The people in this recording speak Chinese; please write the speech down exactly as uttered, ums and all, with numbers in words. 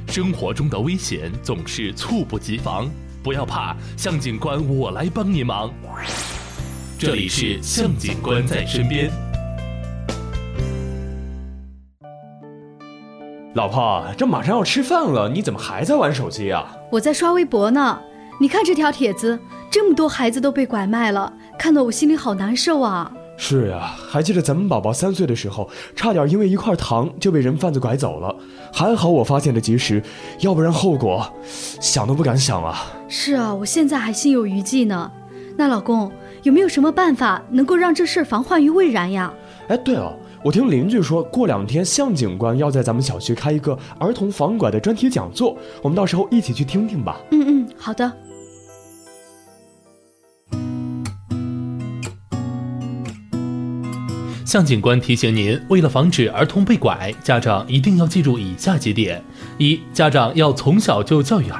生活中的危险总是猝不及防，不要怕，向警官我来帮你忙。这里是向警官在身边。 老婆，这马上要吃饭了，你怎么还在玩手机啊？ 我在刷微博呢。你看这条帖子，这么多孩子都被拐卖了，看得我心里好难受啊。 是呀，还记得咱们宝宝三岁的时候，差点因为一块糖就被人贩子拐走了，还好我发现的及时，要不然后果想都不敢想啊。 是啊，我现在还心有余悸呢。那老公，有没有什么办法能够让这事防患于未然呀？ 哎，对了，我听邻居说过两天向警官要在咱们小区开一个儿童防拐的专题讲座，我们到时候一起去听听吧。 嗯嗯，好的。 向警官提醒您，为了防止儿童被拐，家长一定要记住以下几点：一、家长要从小就教育孩子